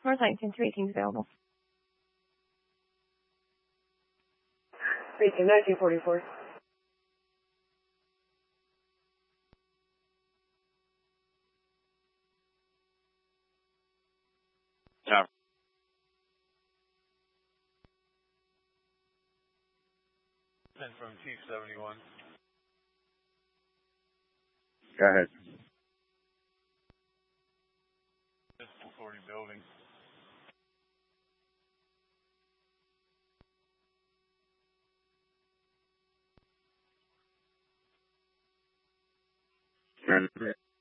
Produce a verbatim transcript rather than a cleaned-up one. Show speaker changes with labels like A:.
A: North Huntington, three eighteen's available.
B: three eighteen, nineteen forty-four.
C: Yeah.
D: From Chief seventy-one.
C: Go ahead.
D: Pistol forty building.
C: And